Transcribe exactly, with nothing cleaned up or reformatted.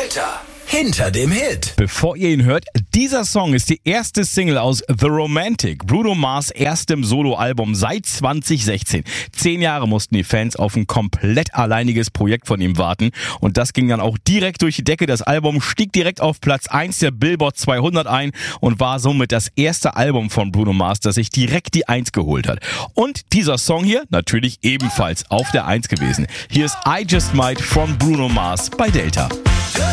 Delta. Hinter dem Hit. Bevor ihr ihn hört, dieser Song ist die erste Single aus The Romantic, Bruno Mars' erstem Soloalbum seit zwanzig sechzehn. Zehn Jahre mussten die Fans auf ein komplett alleiniges Projekt von ihm warten und das ging dann auch direkt durch die Decke. Das Album stieg direkt auf Platz eins der Billboard zweihundert ein und war somit das erste Album von Bruno Mars, das sich direkt die eins geholt hat. Und dieser Song hier natürlich ebenfalls auf der eins gewesen. Hier ist I Just Might von Bruno Mars bei Delta.